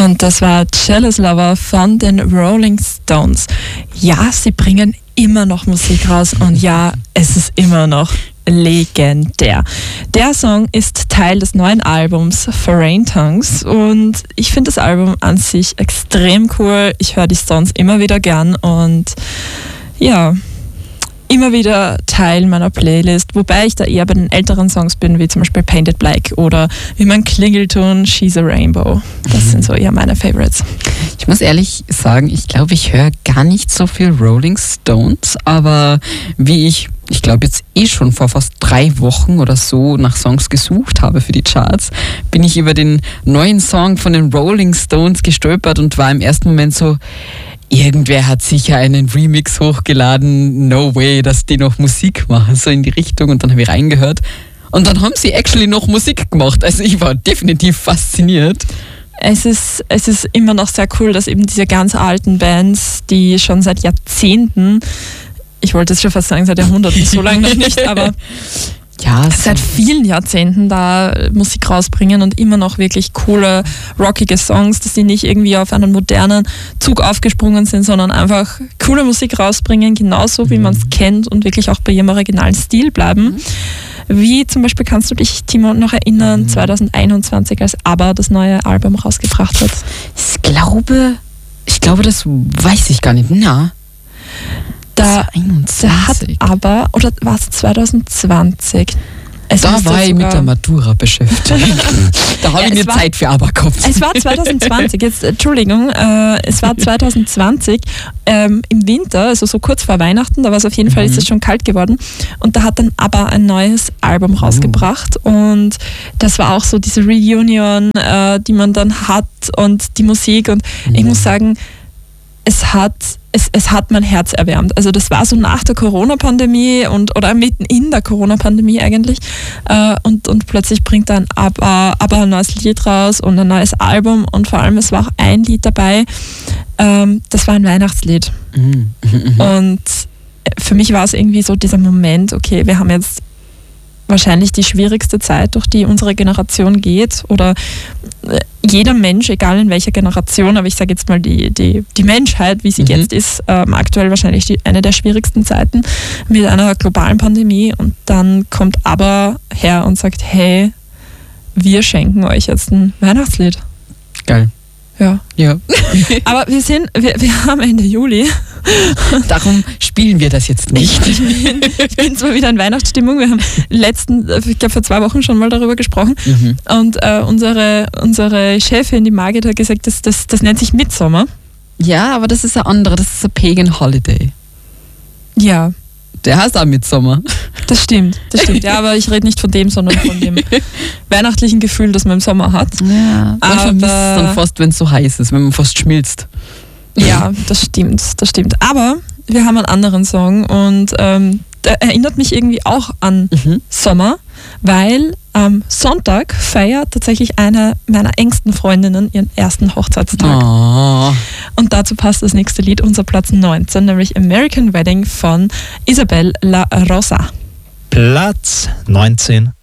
Und das war Jealous Lover von den Rolling Stones. Ja, sie bringen immer noch Musik raus und ja, es ist immer noch legendär. Der Song ist Teil des neuen Albums Foreign Tongues und ich finde das Album an sich extrem cool. Ich höre die Stones immer wieder gern und ja, immer wieder Teil meiner Playlist, wobei ich da eher bei den älteren Songs bin, wie zum Beispiel Painted Black oder wie mein Klingelton She's a Rainbow. Das sind so eher meine Favorites. Ich muss ehrlich sagen, ich glaube, ich höre gar nicht so viel Rolling Stones, aber wie ich glaube jetzt schon vor fast 3 Wochen oder so nach Songs gesucht habe für die Charts, bin ich über den neuen Song von den Rolling Stones gestolpert und war im ersten Moment so, irgendwer hat sicher einen Remix hochgeladen, no way, dass die noch Musik machen, so in die Richtung. Und dann habe ich reingehört und dann haben sie actually noch Musik gemacht. Also ich war definitiv fasziniert. Es ist immer noch sehr cool, dass eben diese ganz alten Bands, die schon seit Jahrzehnten, ich wollte jetzt schon fast sagen seit Jahrhunderten, so lange noch nicht, aber ja, seit vielen Jahrzehnten da Musik rausbringen und immer noch wirklich coole, rockige Songs, dass die nicht irgendwie auf einen modernen Zug aufgesprungen sind, sondern einfach coole Musik rausbringen, genauso wie man es kennt und wirklich auch bei ihrem originalen Stil bleiben. Wie zum Beispiel, kannst du dich, Timo, noch erinnern, 2021, als ABBA das neue Album rausgebracht hat? Ich glaube, das weiß ich gar nicht. Na. Da hat aber, oder war es 2020? Da war ich mit der Matura beschäftigt. Da habe ich nicht Zeit für ABBA gehabt. Es war 2020, es war 2020 im Winter, also so kurz vor Weihnachten, da war es auf jeden Fall, ist es schon kalt geworden und da hat dann ABBA ein neues Album rausgebracht und das war auch so diese Reunion, die man dann hat und die Musik und ich muss sagen, es hat mein Herz erwärmt. Also das war so nach der Corona-Pandemie oder mitten in der Corona-Pandemie eigentlich. Und plötzlich bringt dann ABBA ein neues Lied raus und ein neues Album und vor allem es war auch ein Lied dabei, das war ein Weihnachtslied. Und für mich war es irgendwie so dieser Moment, okay, wir haben jetzt wahrscheinlich die schwierigste Zeit, durch die unsere Generation geht oder jeder Mensch, egal in welcher Generation, aber ich sage jetzt mal die Menschheit, wie sie jetzt ist, aktuell wahrscheinlich eine der schwierigsten Zeiten mit einer globalen Pandemie und dann kommt ABBA her und sagt, hey, wir schenken euch jetzt ein Weihnachtslied. Geil. Ja. Aber wir haben Ende Juli. Darum spielen wir das jetzt nicht. Ich bin zwar wieder in Weihnachtsstimmung. Wir haben ich glaube vor 2 Wochen schon mal darüber gesprochen. Und unsere Chefin, die Margit, hat gesagt, das nennt sich Midsommar. Ja, aber das ist ein anderer, das ist ein Pagan Holiday. Ja. Der heißt auch Midsommar. Das stimmt. Ja, aber ich rede nicht von dem, sondern von dem weihnachtlichen Gefühl, das man im Sommer hat. Ja, man vermisst es dann fast, wenn es so heiß ist, wenn man fast schmilzt. Ja, das stimmt. Aber wir haben einen anderen Song und der erinnert mich irgendwie auch an Sommer, weil am Sonntag feiert tatsächlich eine meiner engsten Freundinnen ihren ersten Hochzeitstag. Oh. Und dazu passt das nächste Lied, unser Platz 19, nämlich American Wedding von Isabel La Rosa. Platz 19.